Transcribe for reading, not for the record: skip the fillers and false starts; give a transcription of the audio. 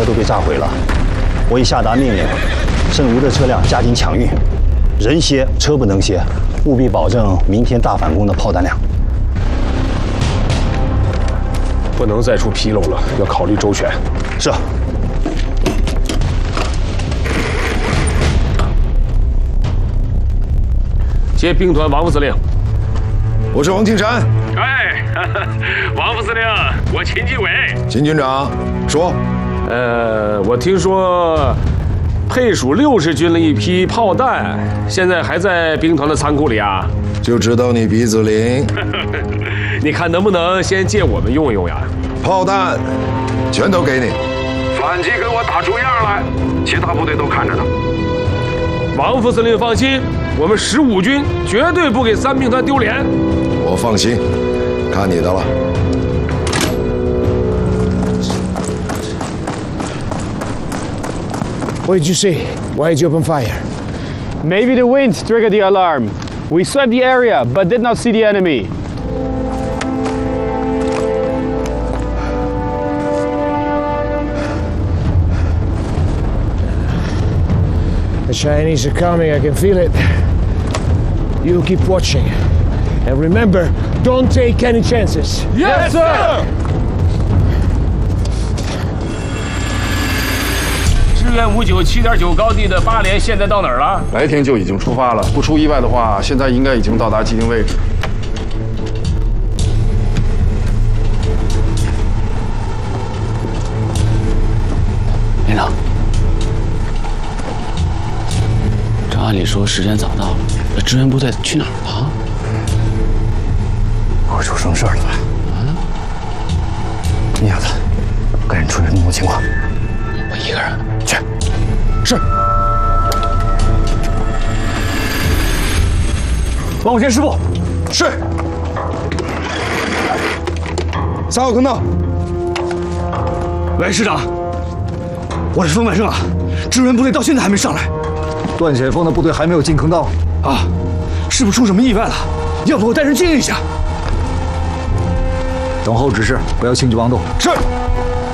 车都被炸毁了。我已下达命令，剩余的车辆加紧抢运，人歇车不能歇，务必保证明天大反攻的炮弹量。 不能再出纰漏了，要考虑周全。 是。 接兵团王副司令。 我是王庆山。 哎，王副司令，我秦继伟。 秦军长，说。 我听说配属60军的一批炮弹，现在还在兵团的仓库里啊。 就知道你鼻子灵。 你看能不能先借我们用一用呀？ 炮弹全都给你。 反击给我打出样来，其他部队都看着呢。 王副司令放心，我们15军绝对不给3兵团丢脸。 我放心，看你的了。 What did you see? Why did you open fire? Maybe the wind triggered the alarm. We swept the area, but did not see the enemy. The Chinese are coming, I can feel it. You keep watching. And remember, don't take any chances. Yes, sir! 支援597.9高地的8连现在到哪儿了？ 白天就已经出发了，不出意外的话，现在应该已经到达既定位置。 连长，这按理说时间早到了，这支援部队去哪儿了？ 会出什么事儿了吧？你丫的，赶紧出去弄清情况。 我一个人去。是。王武天师部。 是。3号坑道。 喂，师长，我是冯满生啊，支援部队到现在还没上来。段解放的部队还没有进坑道啊，是不是出什么意外了？要不我带人接应一下。等候指示，不要轻举妄动。是。